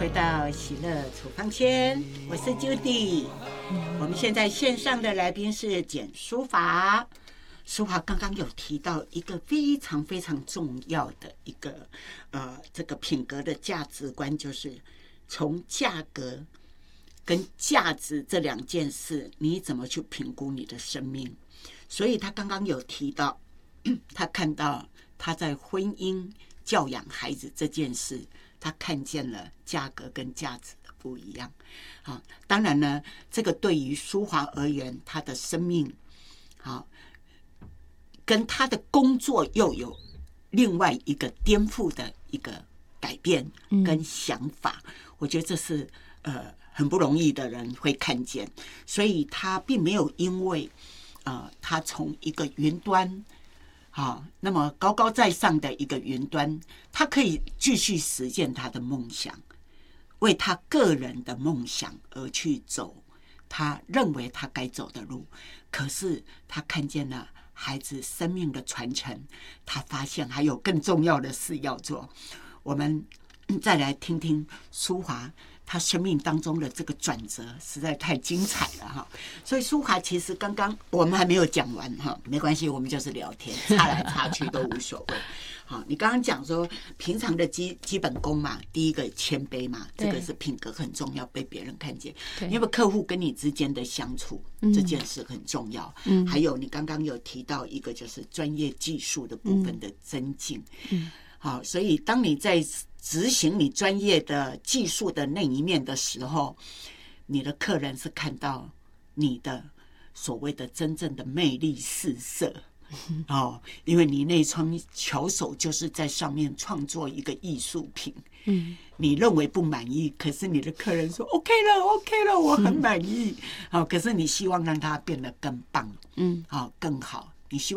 回到喜乐处方签，我是 Judy。我们现在线上的来宾是简书法。书法刚刚有提到一个非常非常重要的一个这个品格的价值观，就是从价格跟价值这两件事，你怎么去评估你的生命？所以他刚刚有提到，他看到他在婚姻教养孩子这件事，他看见了价格跟价值的不一样。好，当然呢，这个对于书华而言，他的生命好跟他的工作又有另外一个颠覆的一个改变跟想法。我觉得这是很不容易的人会看见，所以他并没有因为他从一个云端那么高高在上的一个云端，他可以继续实现他的梦想，为他个人的梦想而去走他认为他该走的路。可是他看见了孩子生命的传承，他发现还有更重要的事要做。我们再来听听书华他生命当中的这个转折，实在太精彩了哈。所以书华其实刚刚我们还没有讲完哈，没关系，我们就是聊天，插来插去都无所谓。好，你刚刚讲说平常的基本功嘛，第一个谦卑嘛，这个是品格很重要，被别人看见。因为客户跟你之间的相处这件事很重要。还有你刚刚有提到一个就是专业技术的部分的增进。好，所以当你在执行你专业的技术的那一面的时候，你的客人是看到你的所谓的真正的魅力四射。因为你那双巧手就是在上面创作一个艺术品。你认为不满意，可是你的客人说 OK 了，我很满意。可是你希望让它变得更棒，更好。你希望